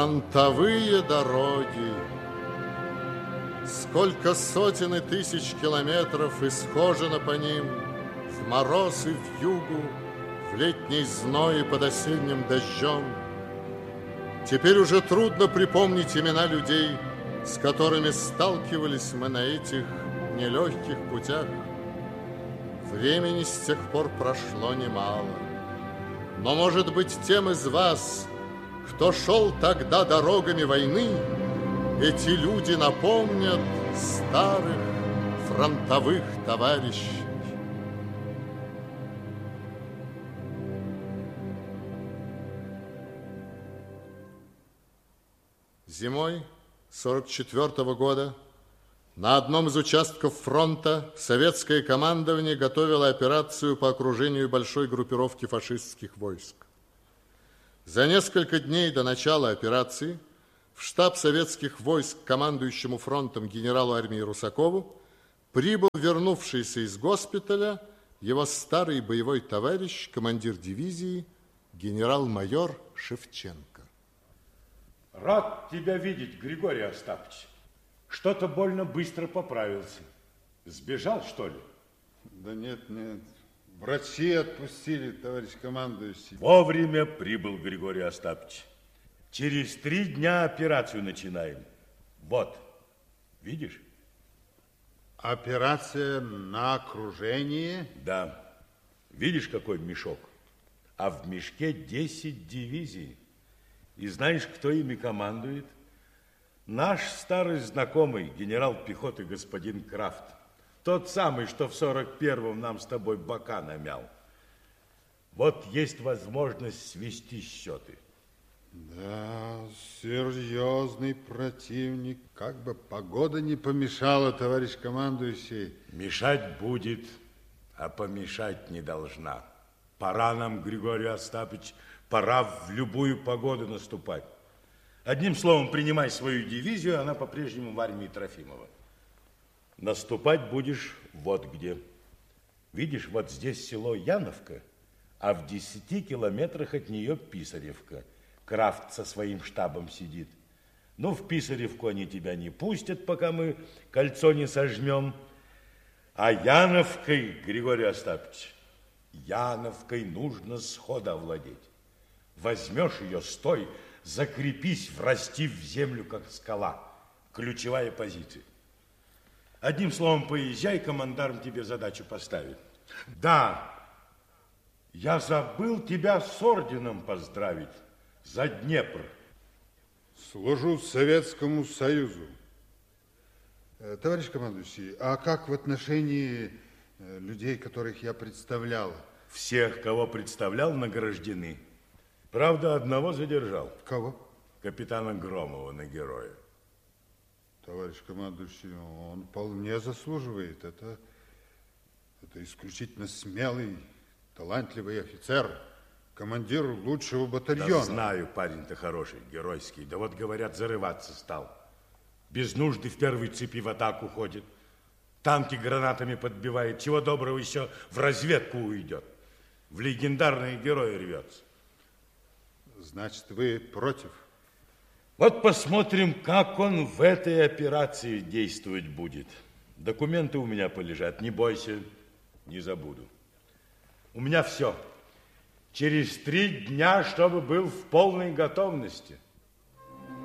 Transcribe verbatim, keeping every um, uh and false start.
Фронтовые дороги. Сколько сотен и тысяч километров исхожено по ним в мороз и в югу, в летний зной и под осенним дождем. Теперь уже трудно припомнить имена людей, с которыми сталкивались мы на этих нелегких путях. Времени с тех пор прошло немало. Но, может быть, тем из вас, кто шел тогда дорогами войны, эти люди напомнят старых фронтовых товарищей. Зимой сорок четвёртого года на одном из участков фронта советское командование готовило операцию по окружению большой группировки фашистских войск. За несколько дней до начала операции в штаб советских войск командующему фронтом генералу армии Русакову прибыл вернувшийся из госпиталя его старый боевой товарищ, командир дивизии, генерал-майор Шевченко. Рад тебя видеть, Григорий Остапович. Что-то больно быстро поправился. Сбежал, что ли? Да нет, нет. Врачи отпустили, товарищ командующий. Вовремя прибыл Григорий Остапович. Через три дня операцию начинаем. Вот, видишь? Операция на окружение? Да. Видишь, какой мешок? А в мешке десять дивизий. И знаешь, кто ими командует? Наш старый знакомый, генерал пехоты господин Крафт. Тот самый, что в сорок первом нам с тобой бока намял. Вот есть возможность свести счеты. Да, серьезный противник. Как бы погода не помешала, товарищ командующий. Мешать будет, а помешать не должна. Пора нам, Григорий Остапович, пора в любую погоду наступать. Одним словом, принимай свою дивизию, она по-прежнему в армии Трофимова. Наступать будешь вот где. Видишь, вот здесь село Яновка, а в десяти километрах от нее Писаревка. Крафт со своим штабом сидит. Ну, в Писаревку они тебя не пустят, пока мы кольцо не сожмем. А Яновкой, Григорий Остапович, Яновкой нужно сходу овладеть. Возьмешь ее, стой, закрепись, врасти в землю, как скала. Ключевая позиция. Одним словом, поезжай, командарм тебе задачу поставит. Да, я забыл тебя с орденом поздравить за Днепр. Служу Советскому Союзу. Товарищ командующий, а как в отношении людей, которых я представлял? Всех, кого представлял, награждены. Правда, одного задержал. Кого? Капитана Громова на героя. Товарищ командующий, он вполне заслуживает. Это, это исключительно смелый, талантливый офицер, командир лучшего батальона. Да знаю, парень-то хороший, геройский. Да вот, говорят, зарываться стал. Без нужды в первой цепи в атаку ходит. Танки гранатами подбивает. Чего доброго еще в разведку уйдет. В легендарные герои рвется. Значит, вы против? Вот посмотрим, как он в этой операции действовать будет. Документы у меня полежат, не бойся, не забуду. У меня все. Через три дня, чтобы был в полной готовности.